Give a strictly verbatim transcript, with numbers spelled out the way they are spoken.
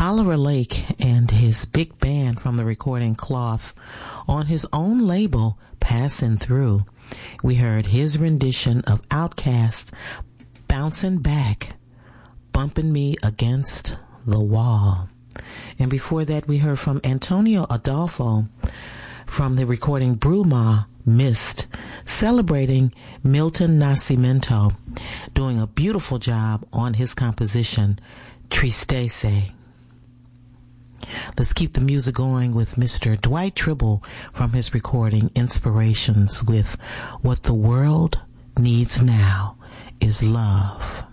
Oliver Lake and his big band from the recording Cloth on his own label, Passing Through. We heard his rendition of Outkast's Bouncing Back, Bumping Me Against the Wall. And before that, we heard from Antonio Adolfo from the recording Bruma, Mist, celebrating Milton Nascimento, doing a beautiful job on his composition, Tristesse. Let's keep the music going with Mister Dwight Tribble from his recording Inspirations with What the World Needs Now is Love.